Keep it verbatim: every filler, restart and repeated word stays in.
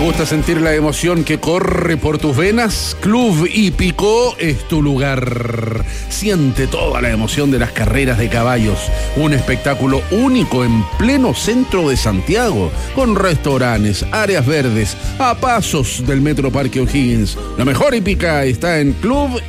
gusta sentir la emoción que corre por tus venas? Club Hípico es tu lugar. Siente toda la emoción de las carreras de caballos. Un espectáculo único en pleno centro de Santiago, con restaurantes, áreas verdes, a pasos del Metro Parque O'Higgins. La mejor hípica está en Club